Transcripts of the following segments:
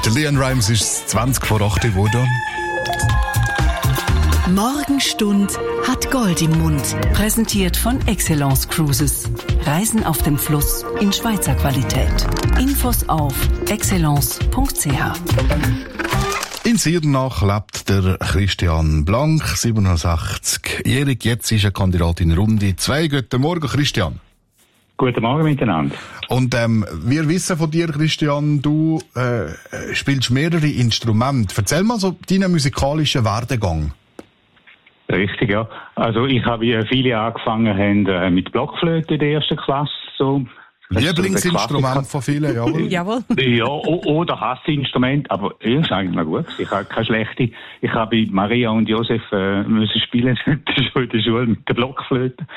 Der Leon Rimes ist 20 vor 8 geworden. Morgenstund hat Gold im Mund. Präsentiert von Excellence Cruises. Reisen auf dem Fluss in Schweizer Qualität. Infos auf excellence.ch. In Siedernach lebt der Christian Blank, 67-jährig. Jetzt ist er Kandidat in Runde 2. Guten Morgen, Christian. Guten Morgen miteinander. Und wir wissen von dir, Christian, du spielst mehrere Instrumente. Erzähl mal so deinen musikalischen Werdegang. Richtig, ja. Also ich habe, wie viele angefangen haben, mit Blockflöte in der ersten Klasse. So. Lieblingsinstrument von vielen, jawohl. Jawohl. Ja, oder Hassinstrument, aber ja, ist eigentlich noch gut. Ich habe keine schlechte. Ich habe bei Maria und Josef müssen spielen schon in der Schule mit der Blockflöte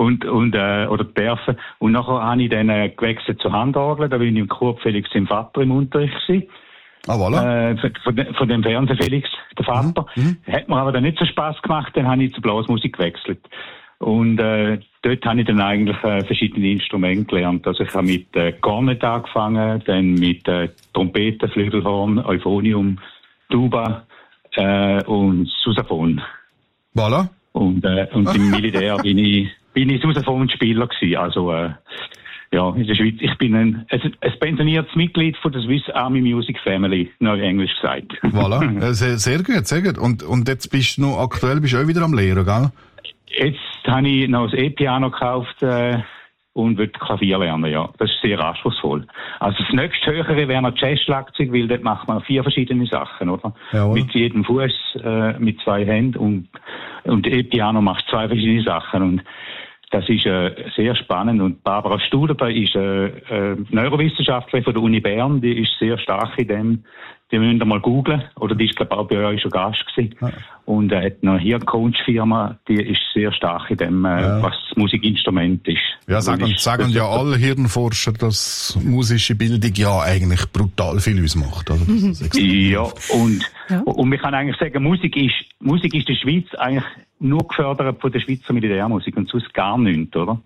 oder dürfen. Und nachher habe ich dann gewechselt zur Handorgel. Da bin ich im Kurt Felix im Vater im Unterricht gewesen. Ah, voilà. Von dem Fernseh Felix, der Vater. Hat mir aber dann nicht so Spass gemacht, dann habe ich zur Blasmusik gewechselt. Und dort habe ich dann eigentlich verschiedene Instrumente gelernt. Also ich habe mit Kornet angefangen, dann mit Trompete, Flügelhorn, Euphonium, Tuba und Sousaphon. Voilà. Und im Militär bin ich Sousaphon-Spieler gewesen. Also ja, in der Schweiz. Ich bin ein pensioniertes Mitglied von der Swiss Army Music Family, neu Englisch gesagt. Voilà. Sehr gut, sehr gut. Und jetzt bist du noch aktuell auch wieder am Lehren, gell? Jetzt habe ich noch ein E-Piano gekauft und will Klavier lernen, ja. Das ist sehr anspruchsvoll. Also das nächste Höhere wäre noch Jazz-Schlagzeug, weil dort macht man 4 verschiedene Sachen, oder? Jawohl. Mit jedem Fuß, mit 2 Händen und E-Piano macht 2 verschiedene Sachen und das ist sehr spannend. Und Barbara Studer ist Neurowissenschaftlerin von der Uni Bern, die ist sehr stark in dem. Die müsst ihr mal googlen. Oder die ist, glaube ich, auch bei euch schon Gast gewesen. Ja. Und hat noch hier eine Coach-Firma, die ist sehr stark in dem, was das Musikinstrument ist. Ja, sagen ja alle Hirnforscher, dass musische Bildung ja eigentlich brutal viel ausmacht. Also ja, und man kann eigentlich sagen, Musik ist in der Schweiz eigentlich nur gefördert von der Schweizer Militärmusik und sonst gar nichts, oder?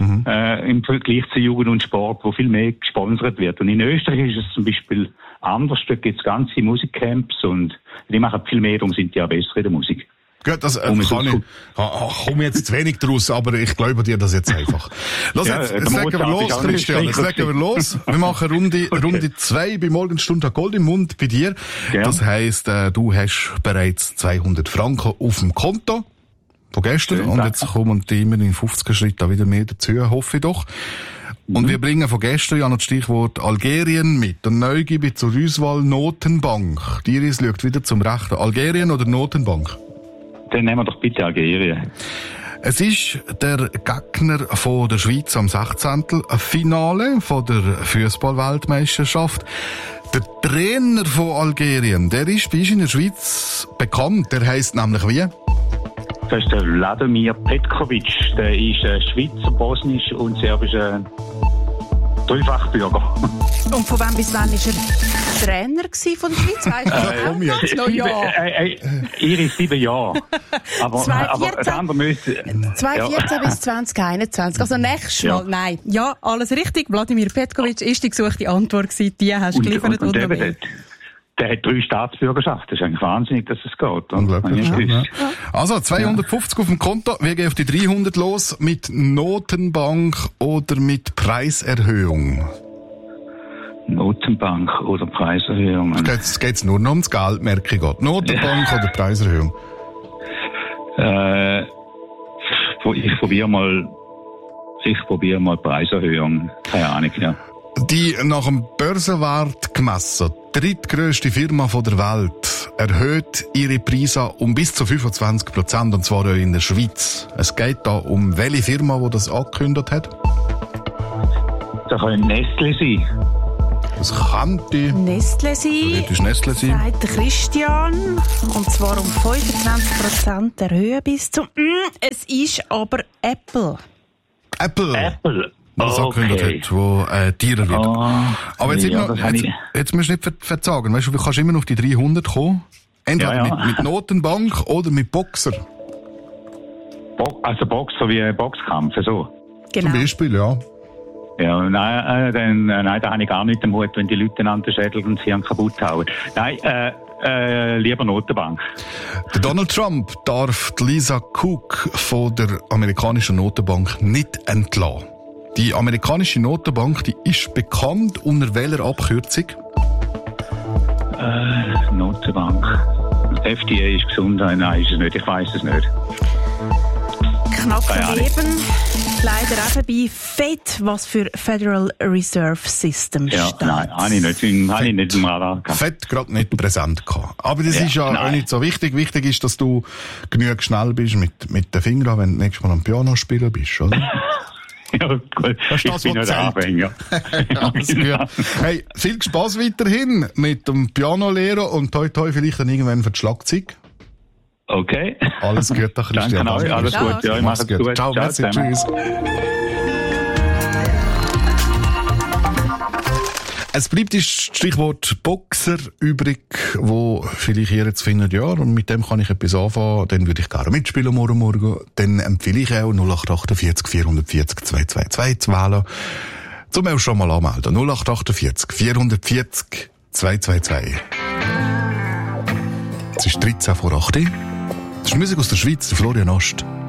Im Vergleich zu Jugend und Sport, wo viel mehr gesponsert wird. Und in Österreich ist es zum Beispiel anders. Dort gibt es ganze Musikcamps und die machen viel mehr, darum sind die auch besser in der Musik. Gut, das kann ich. Komme jetzt zu wenig draus, aber ich glaube dir das jetzt einfach. Los, jetzt legen wir los, Christian. Jetzt legen wir los. Wir machen Runde 2 bei Morgenstunde Gold im Mund bei dir. Ja. Das heisst, du hast bereits 200 Franken auf dem Konto. Von gestern. Schön, und jetzt kommen die immer in 50er Schritten wieder mehr dazu, hoffe ich doch. Und wir bringen von gestern ja noch das Stichwort Algerien mit. Der Neugier zur Auswahl Notenbank. Die Iris schaut wieder zum Rechten. Algerien oder Notenbank? Dann nehmen wir doch bitte Algerien. Es ist der Gegner von der Schweiz am 16. Finale von der Fußball-Weltmeisterschaft. Der Trainer von Algerien, der ist bei uns in der Schweiz bekannt. Der heisst nämlich wie? Das ist der Vladimir Petkovic. Der ist Schweizer, bosnisch und serbischer Dreifachbürger. Und von wann bis wann war er Trainer von der Schweiz? Weißt du, Iris 7 Jahre. Aber 2014 bis 2021. Also nächstes Mal. Nein. Ja, alles richtig. Vladimir Petkovic ist die gesuchte Antwort gewesen. Die hast du geliefert. Der hat 3 Staatsbürgerschaften. Das ist eigentlich wahnsinnig, dass es geht. Unglaublich. Ja. Also, 250 auf dem Konto. Wir gehen auf die 300 los. Mit Notenbank oder mit Preiserhöhung? Notenbank oder Preiserhöhung? Jetzt geht's nur noch ums Geld, merke ich gerade. Notenbank oder Preiserhöhung? Ich probiere mal Preiserhöhung. Keine Ahnung, ja. Die nach dem Börsenwert gemessen drittgrösste Firma der Welt erhöht ihre Preise um bis zu 25%, und zwar auch in der Schweiz. Es geht da um welche Firma, die das angekündigt hat? Das kann Nestle sein. Das könnte Nestle sein. Nestle sein. Sagt der Christian. Und zwar um 25% erhöhen bis zu... es ist aber Apple. Apple. Was angekündigt hat, wo Tiere wird. Aber jetzt, jetzt musst du nicht verzagen. Weißt du, du kannst immer auf die 300 kommen. Entweder mit Notenbank oder mit Boxer. Also Boxer wie Boxkampf, so. Genau. Zum Beispiel, ja. Ja, nein, da habe ich gar nicht den Mut, wenn die Leute an den Schädel und sie kaputt hauen. Nein, lieber Notenbank. Der Donald Trump darf Lisa Cook von der amerikanischen Notenbank nicht entlassen. Die amerikanische Notenbank, die ist bekannt unter welcher Abkürzung? Notenbank. FDA ist gesund, nein, ist es nicht, ich weiss es nicht. Knapp daneben, leider eben bei FED, was für Federal Reserve System steht. Nein, habe ich nicht im Radar gehabt. FED gerade nicht präsent gehabt. Aber das ist ja auch nicht so wichtig. Wichtig ist, dass du genügend schnell bist mit den Fingern, wenn du nächstes Mal am Piano spielen bist, oder? Ja, gut. Das ist ich bin nicht Anfänger. Alles gut. Hey, viel Spaß weiterhin mit dem Pianolehrer und toi toi vielleicht dann irgendwann für das Schlagzeug. Okay. Alles Gute, Christian. Danke euch, alles gut. Ja, ich mach's gut. Ciao, merci, tschüss. Es bleibt das Stichwort Boxer übrig, wo vielleicht ihr jetzt findet, ja, und mit dem kann ich etwas anfangen, dann würde ich gerne mitspielen morgen. Dann empfehle ich auch 0848 440 222 zu wählen. Zum auch schon mal anmelden. 0848 440 222. Es ist 13 vor 8 Uhr. Das ist Musik aus der Schweiz, der Florian Ost.